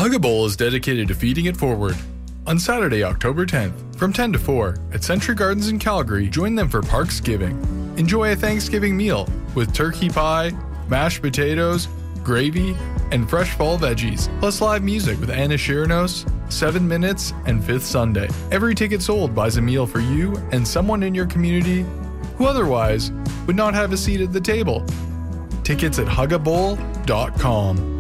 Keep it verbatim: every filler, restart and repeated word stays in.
Hug a Bowl is dedicated to feeding it forward. On Saturday, October tenth, from ten to four, at Century Gardens in Calgary, join them for Parksgiving. Enjoy a Thanksgiving meal with turkey pie, mashed potatoes, gravy, and fresh fall veggies, plus live music with Anna Shiranos, Seven Minutes, and Fifth Sunday. Every ticket sold buys a meal for you and someone in your community who otherwise would not have a seat at the table. Tickets at hug a bowl dot com.